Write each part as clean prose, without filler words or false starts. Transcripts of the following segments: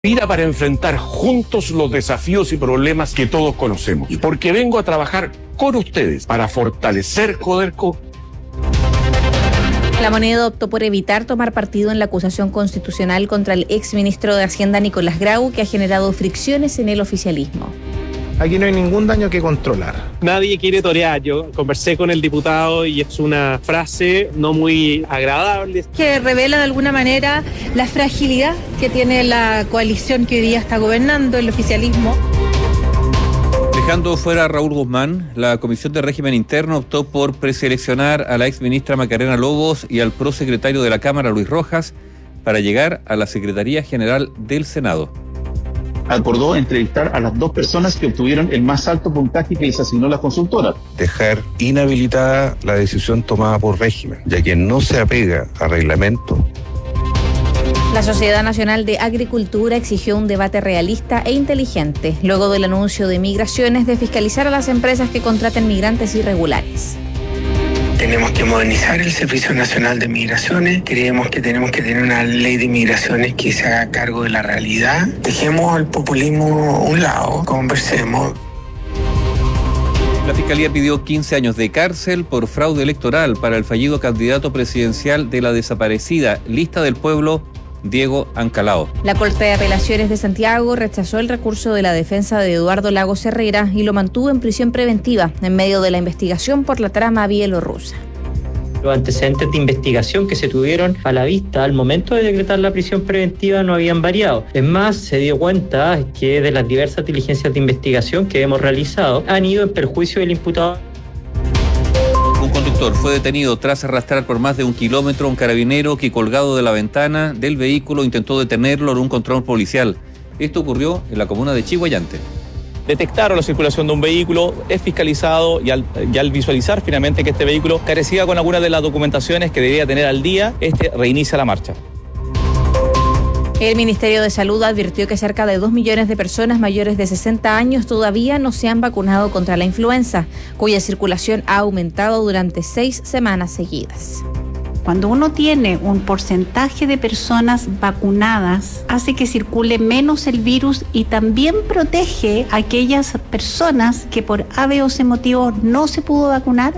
Vida para enfrentar juntos los desafíos y problemas que todos conocemos. Y porque vengo a trabajar con ustedes para fortalecer Codelco. La Moneda optó por evitar tomar partido en la acusación constitucional contra el exministro de Hacienda Nicolás Grau, que ha generado fricciones en el oficialismo. Aquí no hay ningún daño que controlar. Nadie quiere torear. Yo conversé con el diputado y es una frase no muy agradable. Que revela de alguna manera la fragilidad que tiene la coalición que hoy día está gobernando, el oficialismo. Dejando fuera a Raúl Guzmán, la Comisión de Régimen Interno optó por preseleccionar a la exministra Macarena Lobos y al prosecretario de la Cámara, Luis Rojas, para llegar a la Secretaría General del Senado. Acordó entrevistar a las dos personas que obtuvieron el más alto puntaje que les asignó la consultora. Dejar inhabilitada la decisión tomada por régimen, ya que no se apega a reglamento. La Sociedad Nacional de Agricultura exigió un debate realista e inteligente, luego del anuncio de Migraciones de fiscalizar a las empresas que contraten migrantes irregulares. Tenemos que modernizar el Servicio Nacional de Migraciones. Creemos que tenemos que tener una ley de migraciones que se haga cargo de la realidad. Dejemos el populismo a un lado, conversemos. La Fiscalía pidió 15 años de cárcel por fraude electoral para el fallido candidato presidencial de la desaparecida Lista del Pueblo, Diego Ancalao. La Corte de Apelaciones de Santiago rechazó el recurso de la defensa de Eduardo Lagos Herrera y lo mantuvo en prisión preventiva en medio de la investigación por la trama bielorrusa. Los antecedentes de investigación que se tuvieron a la vista al momento de decretar la prisión preventiva no habían variado. Es más, se dio cuenta que de las diversas diligencias de investigación que hemos realizado han ido en perjuicio del imputado. Un conductor fue detenido tras arrastrar por más de 1 kilómetro a un carabinero que, colgado de la ventana del vehículo, intentó detenerlo en un control policial. Esto ocurrió en la comuna de Chiguayante. Detectaron la circulación de un vehículo, es fiscalizado y al visualizar finalmente que este vehículo carecía con alguna de las documentaciones que debía tener al día, reinicia la marcha. El Ministerio de Salud advirtió que cerca de 2 millones de personas mayores de 60 años todavía no se han vacunado contra la influenza, cuya circulación ha aumentado durante 6 semanas seguidas. Cuando uno tiene un porcentaje de personas vacunadas, hace que circule menos el virus y también protege a aquellas personas que por A, B o C motivo no se pudo vacunar.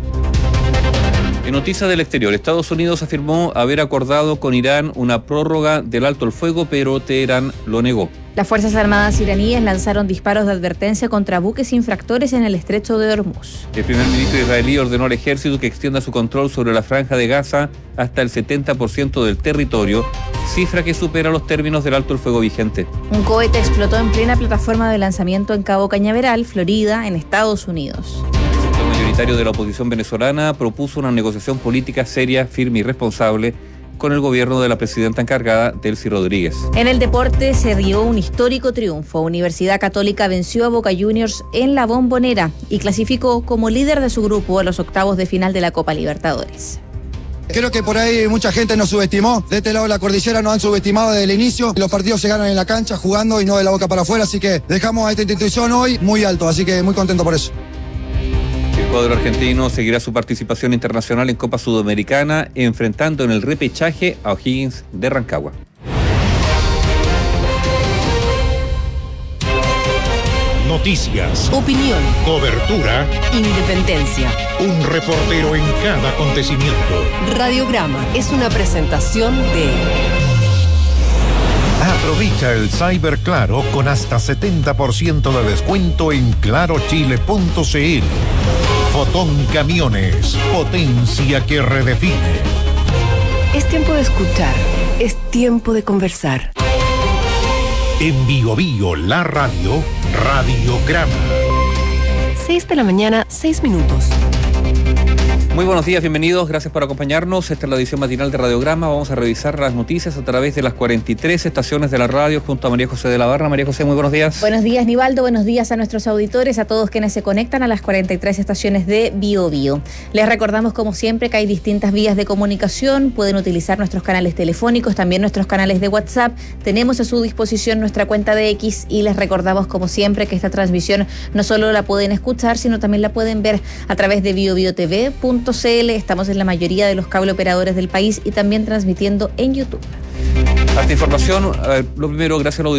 En noticias del exterior, Estados Unidos afirmó haber acordado con Irán una prórroga del alto el fuego, pero Teherán lo negó. Las Fuerzas Armadas iraníes lanzaron disparos de advertencia contra buques infractores en el estrecho de Hormuz. El primer ministro israelí ordenó al ejército que extienda su control sobre la franja de Gaza hasta el 70% del territorio, cifra que supera los términos del alto el fuego vigente. Un cohete explotó en plena plataforma de lanzamiento en Cabo Cañaveral, Florida, en Estados Unidos. El sector mayoritario de la oposición venezolana propuso una negociación política seria, firme y responsable con el gobierno de la presidenta encargada, Delcy Rodríguez. En el deporte se dio un histórico triunfo. Universidad Católica venció a Boca Juniors en la Bombonera y clasificó como líder de su grupo a los octavos de final de la Copa Libertadores. Creo que por ahí mucha gente nos subestimó. De este lado de la cordillera nos han subestimado desde el inicio. Los partidos se ganan en la cancha, jugando y no de la boca para afuera. Así que dejamos a esta institución hoy muy alto. Así que muy contento por eso. El cuadro argentino seguirá su participación internacional en Copa Sudamericana, enfrentando en el repechaje a O'Higgins de Rancagua. Noticias, opinión, cobertura, independencia. Un reportero en cada acontecimiento. Radiograma es una presentación de... Aprovecha el Cyber Claro con hasta 70% de descuento en clarochile.cl. Fotón Camiones, potencia que redefine. Es tiempo de escuchar, es tiempo de conversar. En Bio Bio, la radio, Radiograma. 6 de la mañana, 6 minutos. Muy buenos días, bienvenidos, gracias por acompañarnos. Esta es la edición matinal de Radiograma. Vamos a revisar las noticias a través de las 43 estaciones de la radio junto a María José de la Barra. María José, muy buenos días. Buenos días, Nivaldo. Buenos días a nuestros auditores, a todos quienes se conectan a las 43 estaciones de Bio Bio. Les recordamos, como siempre, que hay distintas vías de comunicación. Pueden utilizar nuestros canales telefónicos, también nuestros canales de WhatsApp. Tenemos a su disposición nuestra cuenta de X y les recordamos, como siempre, que esta transmisión no solo la pueden escuchar, sino también la pueden ver a través de biobiotv.cl. Estamos en la mayoría de los cable operadores del país y también transmitiendo en YouTube. Hasta información, lo primero, gracias a los